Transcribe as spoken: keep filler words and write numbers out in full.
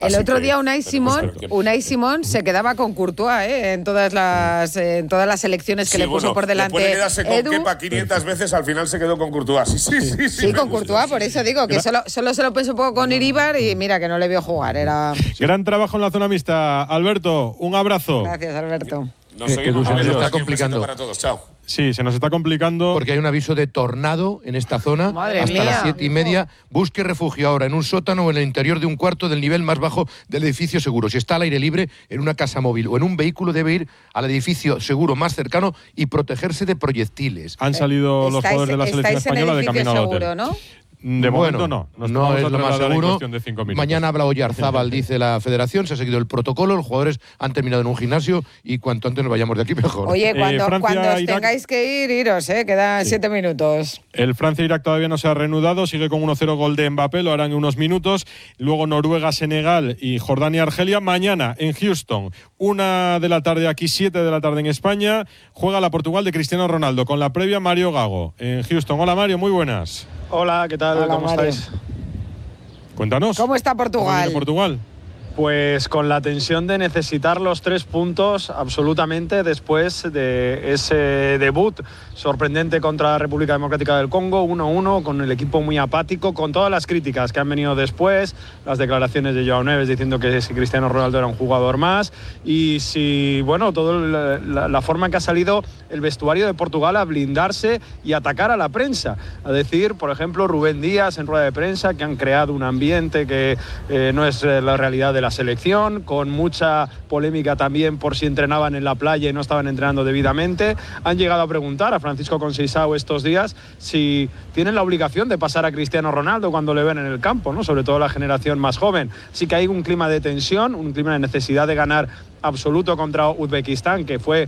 El Así otro que, día Unai Simón, Unai Simón se quedaba con Courtois ¿eh? en todas las eh, en todas las elecciones que sí, le puso bueno, por delante. Puede quedarse con Edu. Kepa quinientas veces, al final se quedó con Courtois. Sí, sí, sí. Sí, Sí, con Courtois, por eso digo que solo, solo se lo pensó un poco con Iríbar y mira que no le vio jugar. Era... Gran trabajo en la zona mixta, Alberto. Un abrazo. Gracias, Alberto. Nos seguimos. Se nos está Aquí un complicando. besito para todos. Chao. Sí, se nos está complicando. Porque hay un aviso de tornado en esta zona. Madre hasta mía. las siete y media. Busque refugio ahora en un sótano o en el interior de un cuarto del nivel más bajo del edificio seguro. Si está al aire libre, en una casa móvil o en un vehículo, debe ir al edificio seguro más cercano y protegerse de proyectiles. Han salido los Estáis- jugadores de la selección estáis en española de edificio camino al hotel. seguro, ¿no? De bueno, momento no. Nos no vamos es a lo más trasladar en seguro. cuestión de cinco minutos. Mañana habla Oyarzábal, dice la federación, se ha seguido el protocolo, los jugadores han terminado en un gimnasio y cuanto antes nos vayamos de aquí mejor. Oye, cuando, Eh, Francia, cuando os Irak. tengáis que ir, iros, ¿eh? Quedan siete minutos. El Francia-Irak todavía no se ha reanudado, sigue con uno cero gol de Mbappé, lo harán en unos minutos. Luego Noruega-Senegal y Jordania-Argelia. Mañana en Houston, una de la tarde aquí, siete de la tarde en España, juega la Portugal de Cristiano Ronaldo, con la previa Mario Gago en Houston. Hola Mario, muy buenas. Hola, ¿qué tal? Hola, ¿Cómo Mario. estáis? Cuéntanos. ¿Cómo está ¿Cómo Portugal? viene Portugal? Pues con la tensión de necesitar los tres puntos absolutamente después de ese debut sorprendente contra la República Democrática del Congo, uno uno, con el equipo muy apático, con todas las críticas que han venido después, las declaraciones de Joao Neves diciendo que si Cristiano Ronaldo era un jugador más, y si, bueno, toda la, la, la forma en que ha salido el vestuario de Portugal a blindarse y atacar a la prensa, a decir, por ejemplo, Rubén Díaz en rueda de prensa, que han creado un ambiente que eh, no es la realidad de la selección, con mucha polémica también por si entrenaban en la playa y no estaban entrenando debidamente. Han llegado a preguntar a Francisco Conceição estos días si tienen la obligación de pasar a Cristiano Ronaldo cuando le ven en el campo, ¿no? Sobre todo la generación más joven. Sí que hay un clima de tensión, un clima de necesidad de ganar absoluto contra Uzbekistán, que fue